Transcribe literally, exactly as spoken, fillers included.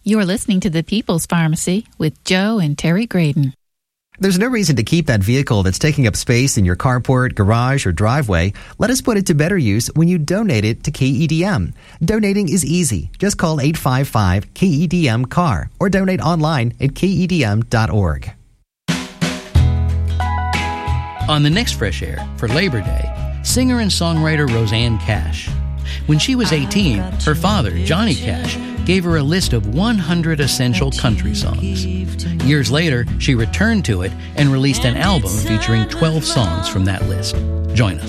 You're listening to The People's Pharmacy with Joe and Terry Graydon. There's no reason to keep that vehicle that's taking up space in your carport, garage, or driveway. Let us put it to better use when you donate it to K E D M. Donating is easy. Just call eight five five K E D M C A R or donate online at K E D M dot org. On the next Fresh Air, for Labor Day, singer and songwriter Rosanne Cash. When she was eighteen, her father, Johnny Cash, gave her a list of one hundred essential country songs. Years later, she returned to it and released an album featuring twelve songs from that list. Join us.